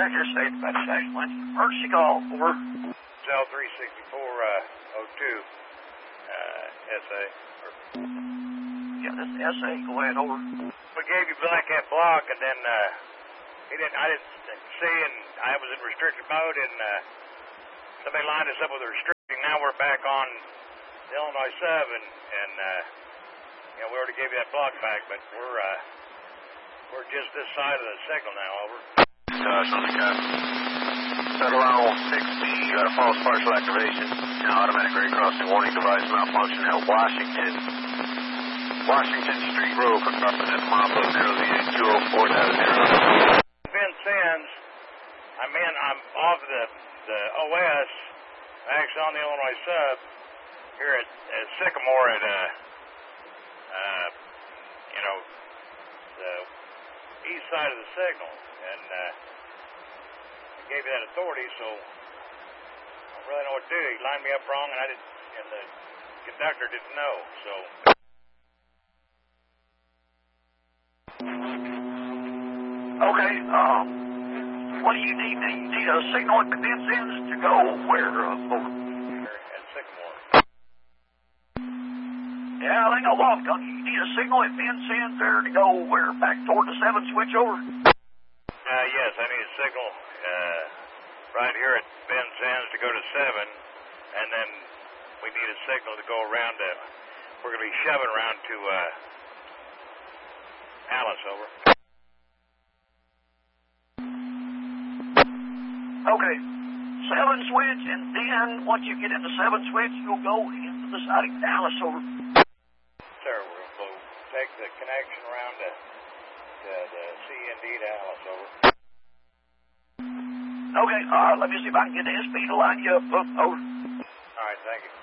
Restrictor, state by station, emergency call, over. Cell 36402, SA. Yeah, this is SA, go ahead, over. We gave you Black Cat Block, and then I didn't see, and I was in restricted mode, and somebody lined us up with a restricting. Now we're back on the Illinois sub, and we already gave you that block back, but we're just this side of the signal now, over. Something got Federal 60, you got a false partial activation, automatic grade crossing warning device malfunction at Washington Street Road, confirming at Mambo 0Z204.0. Vincennes, I'm off the OS, actually on the Illinois sub, here at Sycamore at, the east side of the signal, and I gave you that authority, so I don't really know what to do. He lined me up wrong, and the conductor didn't know, so. Okay, what do you need? You need a signal at Vincennes to go where, over? Here at Sycamore. Yeah, I think I lost on you. You need a signal at Vincennes there to go where? Back toward the 7 switch over? Yes, I need a signal right here at Vincennes to go to 7, and then we need a signal to go around to, we're going to be shoving around to Alice, over. Okay, 7 switch, and then once you get into 7 switch, you'll go into the side of Dallas, over. Sir, we'll take the connection around to the CND to Alice, over. Okay, let me see if I can get the SP to line you up, over. All right, thank you.